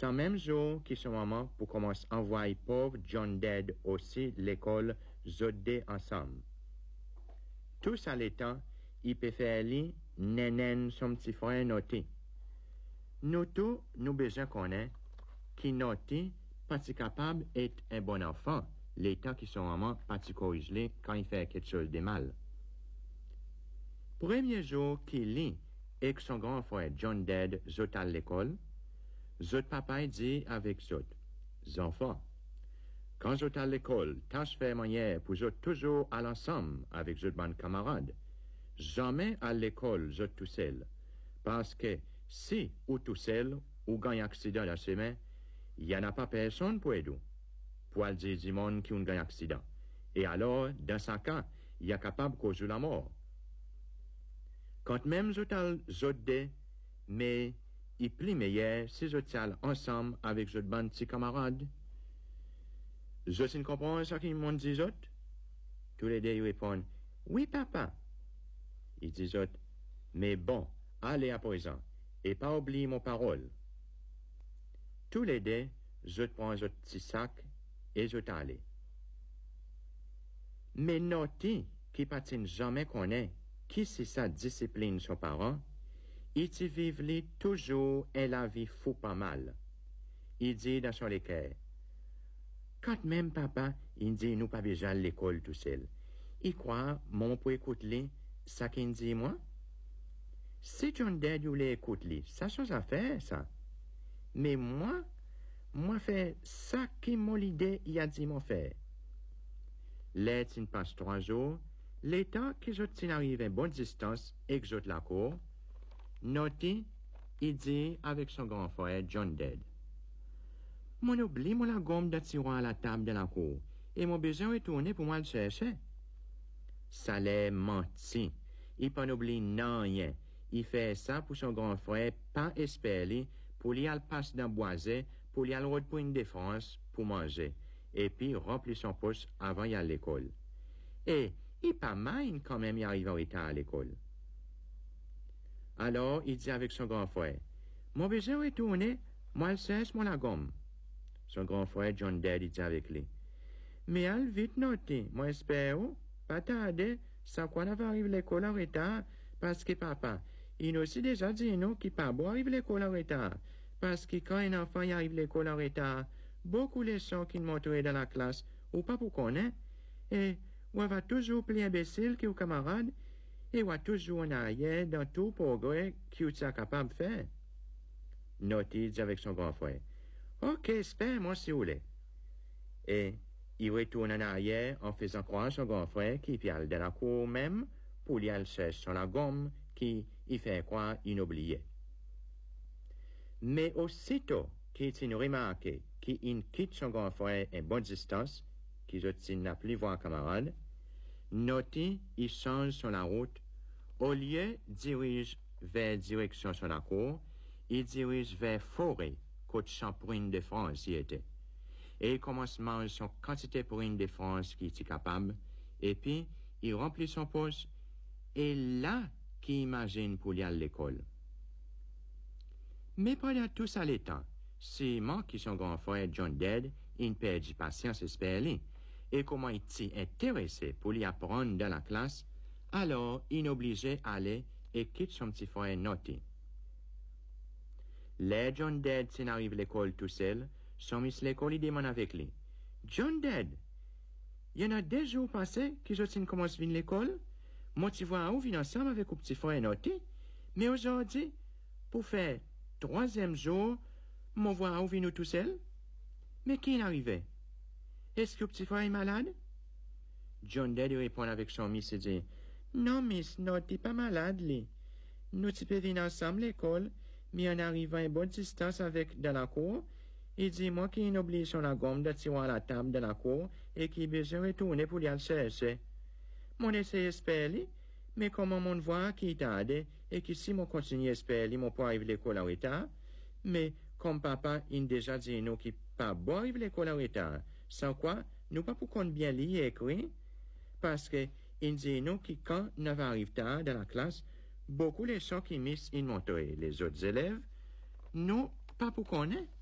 Sans même jour qui son maman pour commencer à envoyer pauvre John Dead aussi l'école zodé ensemble. Tout ça l'étant, il peut faire lui, nénen son petit frère noté. Nous tous, nous besoin qu'on ait, qui noté, pas si capable d'être un bon enfant, l'état qui son maman pas si corrigé quand il fait quelque chose de mal. Premier jour qu'il lit et que son grand frère John Dead zot à l'école, zot papa dit avec zot, enfants, quand zot à l'école, tâche faire manière pour zot toujours à l'ensemble avec zot bon camarade, jamais à l'école zot tout seul, parce que si ou tout seul ou gagne accident la semaine, il n'y en a pas personne pour aider, pour aller dire du monde qui a un gagne accident. Et alors, dans ce cas, il est capable de causer la mort. Quand même zot de, mais il plie meilleur si zot ensemble avec zot bon petits camarades. Zot comprend ce qu'ils m'ont dit zot? Tous les deux ils répondent, oui papa. Il dit zot, mais bon, allez à présent, et pas oublier mon parole. Tous les deux, zot prend zot petit sac, et zot allez. Mais Noti, qui patine jamais connaît, qui c'est sa discipline son parent, il t'y vive li toujours et la vie fou pas mal. Il dit dans son équerre, quand même papa, il dit nous pas besoin à l'école tout seul. Il croit, mon pour écouter ça qu'il dit moi? Si John Dead ou l'écoute li, ça chose à faire ça. Mais moi fait ça qui m'a l'idée il a dit mon faire. L'aide il passe 3 jours, l'état que je arrive à bonne distance et que je la cour, Noti, il dit avec son grand frère John Dead. Mon oublie mon la gomme de tiroir à la table de la cour, et mon besoin est tourné pour moi le chercher. Ça l'est menti. Il pas oublie non rien. Il fait ça pour son grand frère, pas espérer, pour lui aller passer dans boisé, pour lui aller pour une défense, pour manger, et puis remplir son poste avant d'y aller à l'école. Et il pas mal quand même y arrive en retard à l'école. Alors, il dit avec son grand frère, mon besoin est tourné, moi le cesse mon la gomme. Son grand frère John Dead, il dit avec lui, mais al vite noté, moi espère, pas tarder, sans quoi on va arriver à l'école en retard, parce que papa, il nous aussi déjà dit nous qu'il pas beau arriver à l'école en retard, parce que quand un enfant y arrive à l'école en retard, beaucoup les leçons qu'il montrent dans la classe, ou pas pour connaître, et on va toujours plus imbécile que aux camarades, et on va toujours en arrière dans tout progrès qu'il est capable de faire. Noti dit avec son grand frère, ok, espère moi si vous voulez. Et il retourne en arrière en faisant croire à son grand frère qu'il peut aller dans la cour même pour lui aller chercher sur la gomme qui il fait croire inoublié. Mais aussitôt qu'il remarque qu'il quitte son grand frère à bonne distance, qu'il n'a plus voir camarade, Noti, il change sur la route, au lieu dirige vers direction sur la cour, il dirige vers forêt, côte Champrine de France y était. Et il commence à manger son quantité pour une de France qui était capable, et puis il remplit son poste, et là qu'il imagine pour aller à l'école. Mais pendant tout ça le temps, Simon, qui son grand frère John Dead, il perd patience espérée, et comment il était intéressé pour lui apprendre dans la classe, alors il obligé à aller et quitte son petit frère Noti. Les John Dead s'en arrive à l'école tout seul, son miss l'école il demande avec lui. John Dead, il y en a 2 jours passés que je commence à venir à l'école, moi tu vois où vient ensemble avec mon petit frère Noti, mais aujourd'hui, pour faire 3e jour, mon voit où vient tout seul. Mais qui est arrivé? Est-ce que le petit frère est malade? John Dead répond avec son miss et dit, non miss, Noti pas malade lui. Nous tu peux venir ensemble à l'école, mais en arrivant à bonne distance avec dans la cour, il dit moi qui est oublié sur la gomme de tiroir à la table de la cour et qui besoin de retourner pour y aller chercher. Mon essaie espérer, mais comment mon voit qui tarde et qui si mon continue espérer, mon pas arriver à l'école en retard, mais comme papa il déjà dit nous qui pas bon arriver à l'école en retard, sans quoi nous pas pour qu'on bien lire et écrire, parce que il dit nous qui quand nous arrive tard dans la classe, beaucoup les gens qui mis in montré les autres élèves, nous pas pour qu'on est.